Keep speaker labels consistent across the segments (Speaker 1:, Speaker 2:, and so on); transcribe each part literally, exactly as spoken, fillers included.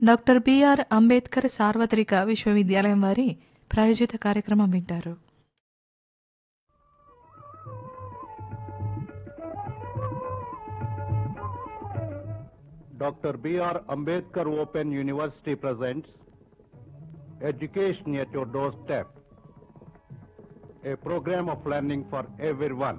Speaker 1: Doctor BR Ambedkar సార్వత్రిక విశ్వవిద్యాలయం వారి ప్రాయోజిత కార్యక్రమం వింటారు.
Speaker 2: Doctor B R Ambedkar Open University presents Education at Your Doorstep, a program of learning for everyone.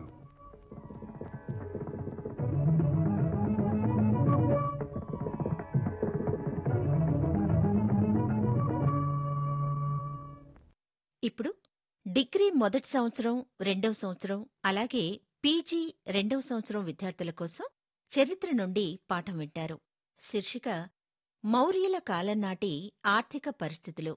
Speaker 3: ఇప్పుడు డిగ్రీ మొదటి సంవత్సరం, రెండవ సంవత్సరం, అలాగే పీజీ రెండవ సంవత్సరం విద్యార్థుల కోసం చరిత్ర నుండి పాఠం వింటారు. శీర్షిక మౌర్యుల కాలం నాటి ఆర్థిక పరిస్థితులు.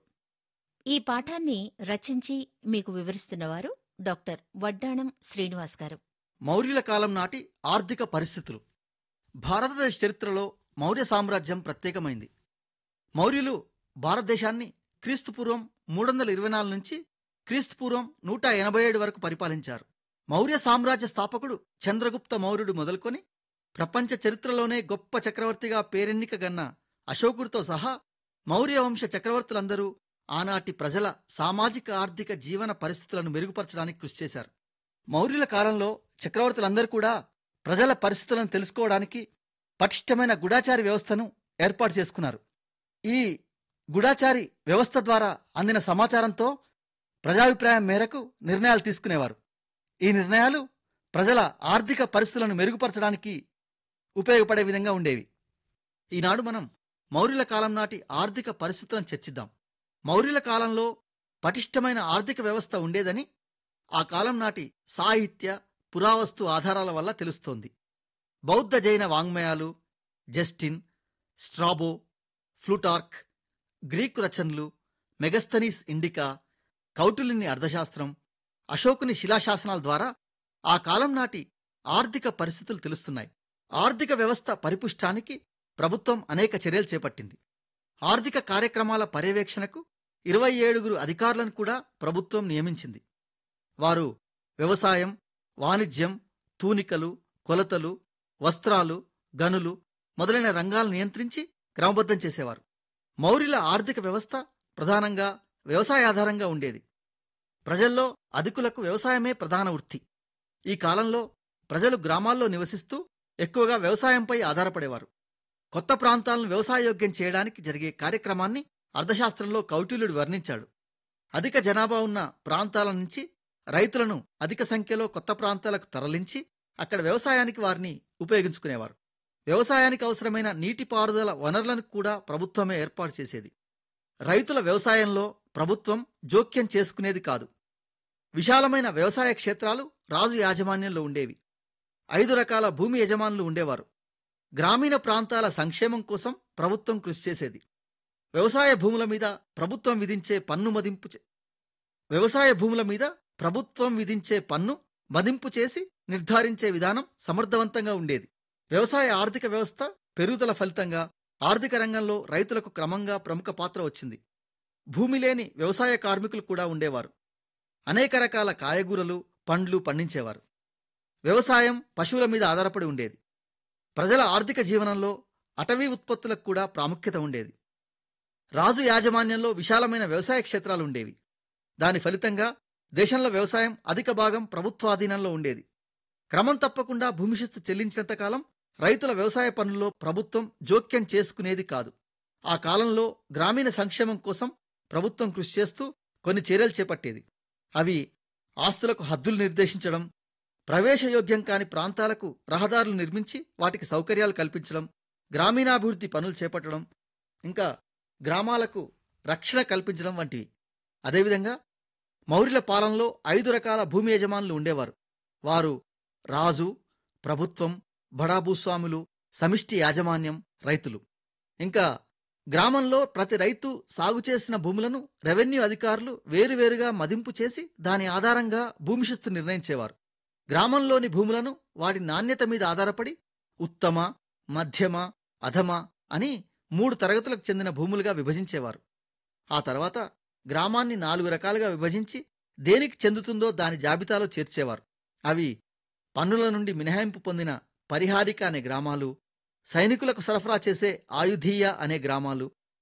Speaker 3: ఈ పాఠాన్ని రచించి మీకు వివరిస్తున్నవారు డాక్టర్ వడ్డాణం శ్రీనివాస్ గారు.
Speaker 4: మౌర్యుల కాలం నాటి ఆర్థిక పరిస్థితులు. భారతదేశ చరిత్రలో మౌర్య సామ్రాజ్యం ప్రత్యేకమైంది. మౌర్యులు భారతదేశాన్ని క్రీస్తుపూర్వం మూడు వందల ఇరవై నాలుగు నుంచి క్రీస్తుపూర్వం నూట ఎనభై ఏడు వరకు పరిపాలించారు. మౌర్య సామ్రాజ్య స్థాపకుడు చంద్రగుప్త మౌర్యుడు మొదలుకొని ప్రపంచ చరిత్రలోనే గొప్ప చక్రవర్తిగా పేరెన్నికగన్న అశోకుడితో సహా మౌర్య వంశ చక్రవర్తులందరూ ఆనాటి ప్రజల సామాజిక ఆర్థిక జీవన పరిస్థితులను మెరుగుపరచడానికి కృషి చేశారు. మౌర్యుల కాలంలో చక్రవర్తులందరూ కూడా ప్రజల పరిస్థితులను తెలుసుకోవడానికి పటిష్టమైన గూఢాచారి వ్యవస్థను ఏర్పాటు చేసుకున్నారు. ఈ గూఢాచారి వ్యవస్థ ద్వారా అందిన సమాచారంతో ప్రజాభిప్రాయం మేరకు నిర్ణయాలు తీసుకునేవారు. ఈ నిర్ణయాలు ప్రజల ఆర్థిక పరిస్థితులను మెరుగుపరచడానికి ఉపయోగపడే విధంగా ఉండేవి. ఈనాడు మనం మౌర్యుల కాలం నాటి ఆర్థిక పరిస్థితులను చర్చిద్దాం. మౌర్యుల కాలంలో పటిష్టమైన ఆర్థిక వ్యవస్థ ఉండేదని ఆ కాలం నాటి సాహిత్య, పురావస్తు ఆధారాల వల్ల తెలుస్తోంది. బౌద్ధ జైన వాంగ్మయాలు, జస్టిన్, స్ట్రాబో, ఫ్లూటార్క్, గ్రీకు రచనలు, మెగస్తనీస్ ఇండికా, కౌటిల్యుని అర్థశాస్త్రం, అశోకుని శిలాశాసనాల ద్వారా ఆ కాలం నాటి ఆర్థిక పరిస్థితులు తెలుస్తున్నాయి. ఆర్థిక వ్యవస్థ పరిపుష్టానికి ప్రభుత్వం అనేక చర్యలు చేపట్టింది. ఆర్థిక కార్యక్రమాల పర్యవేక్షణకు ఇరవై ఏడుగురు అధికారులను కూడా ప్రభుత్వం నియమించింది. వారు వ్యవసాయం, వాణిజ్యం, తూనికలు, కొలతలు, వస్త్రాలు, గనులు మొదలైన రంగాలను నియంత్రించి క్రమబద్ధం చేసేవారు. మౌర్యుల ఆర్థిక వ్యవస్థ ప్రధానంగా వ్యవసాయాధారంగా ఉండేది. ప్రజల్లో అధికులకు వ్యవసాయమే ప్రధాన వృత్తి. ఈ కాలంలో ప్రజలు గ్రామాల్లో నివసిస్తూ ఎక్కువగా వ్యవసాయంపై ఆధారపడేవారు. కొత్త ప్రాంతాలను వ్యవసాయయోగ్యం చేయడానికి జరిగే కార్యక్రమాన్ని అర్థశాస్త్రంలో కౌటిల్యుడు వర్ణించాడు. అధిక జనాభా ఉన్న ప్రాంతాల నుంచి రైతులను అధిక సంఖ్యలో కొత్త ప్రాంతాలకు తరలించి అక్కడ వ్యవసాయానికి వారిని ఉపయోగించుకునేవారు. వ్యవసాయానికి అవసరమైన నీటిపారుదల వనరులను కూడా ప్రభుత్వమే ఏర్పాటు చేసేది. రైతుల వ్యవసాయంలో ప్రభుత్వం జోక్యం చేసుకునేది కాదు. విశాలమైన వ్యవసాయ క్షేత్రాలు రాజు యాజమాన్యంలో ఉండేవి. ఐదు రకాల భూమి యజమానులు ఉండేవారు. గ్రామీణ ప్రాంతాల సంక్షేమం కోసం ప్రభుత్వం కృషి చేసేది. వ్యవసాయ భూముల మీద ప్రభుత్వం విధించే పన్ను మదింపు వ్యవసాయ భూముల మీద ప్రభుత్వం విధించే పన్ను మదింపు చేసి నిర్ధారించే విధానం సమర్థవంతంగా ఉండేది. వ్యవసాయ ఆర్థిక వ్యవస్థ పెరుగుదల ఫలితంగా ఆర్థిక రంగంలో రైతులకు క్రమంగా ప్రముఖ పాత్ర వచ్చింది. భూమి లేని వ్యవసాయ కార్మికులు కూడా ఉండేవారు. అనేక రకాల కాయగూరలు, పండ్లు పండించేవారు. వ్యవసాయం పశువుల మీద ఆధారపడి ఉండేది. ప్రజల ఆర్థిక జీవనంలో అటవీ ఉత్పత్తులకు కూడా ప్రాముఖ్యత ఉండేది. రాజు యాజమాన్యంలో విశాలమైన వ్యవసాయ క్షేత్రాలు ఉండేవి. దాని ఫలితంగా దేశంలో వ్యవసాయం అధిక భాగం ప్రభుత్వాధీనంలో ఉండేది. క్రమం తప్పకుండా భూమిశిస్తు చెల్లించినంతకాలం రైతుల వ్యవసాయ పనుల్లో ప్రభుత్వం జోక్యం చేసుకునేది కాదు. ఆ కాలంలో గ్రామీణ సంక్షేమం కోసం ప్రభుత్వం కృషి చేస్తూ కొన్ని చర్యలు చేపట్టేది. అవి ఆస్తులకు హద్దులు నిర్దేశించడం, ప్రవేశయోగ్యం కాని ప్రాంతాలకు రహదారులు నిర్మించి వాటికి సౌకర్యాలు కల్పించడం, గ్రామీణాభివృద్ధి పనులు చేపట్టడం, ఇంకా గ్రామాలకు రక్షణ కల్పించడం వంటివి. అదేవిధంగా మౌర్యుల పాలనలో ఐదు రకాల భూమి యజమానులు ఉండేవారు. వారు రాజు, ప్రభుత్వం, బడా భూస్వాములు, సమిష్టి యాజమాన్యం, రైతులు. ఇంకా గ్రామంలో ప్రతి రైతు సాగు చేసిన భూములను రెవెన్యూ అధికారులు వేరువేరుగా మదింపు చేసి దాని ఆధారంగా భూమిశిస్తు నిర్ణయించేవారు. గ్రామంలోని భూములను వాటి నాణ్యత మీద ఆధారపడి ఉత్తమ, మధ్యమ, అధమ అని మూడు తరగతులకు చెందిన భూములుగా విభజించేవారు. ఆ తర్వాత గ్రామాన్ని నాలుగు రకాలుగా విభజించి దేనికి చెందుతుందో దాని జాబితాలో చేర్చేవారు. అవి పన్నుల నుండి మినహాయింపు పొందిన పరిహారిక అనే గ్రామాలు, సైనికులకు సరఫరా చేసే ఆయుధీయ అనే గ్రామాలు,